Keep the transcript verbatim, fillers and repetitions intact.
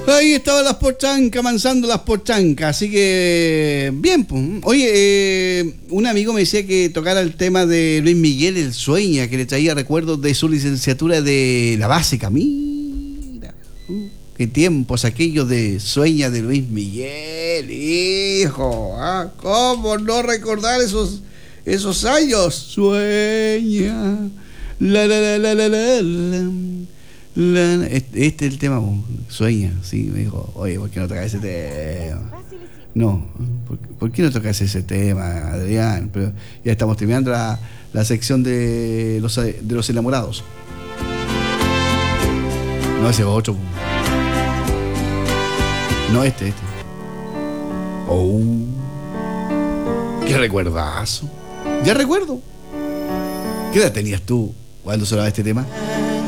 Ahí estaban las pochancas, avanzando las pochancas, así que bien, pues. Oye, eh, un amigo me decía que tocara el tema de Luis Miguel, El Sueña, que le traía recuerdos de su licenciatura de la básica. Mira, uh, qué tiempos aquellos de Sueña de Luis Miguel, hijo. ¿Ah? ¿Cómo no recordar esos, esos años? Sueña, la la la la la la la. La, este, este es el tema, Sueña, sí, me dijo, oye, ¿por qué no tocas ese tema? No, ¿por, ¿por qué no tocas ese tema, Adrián? Pero ya estamos terminando la, la sección de los, de los enamorados. No, ese es otro. No, este, este. Oh, qué recuerdazo. Ya recuerdo. ¿Qué edad tenías tú cuando sonaba este tema?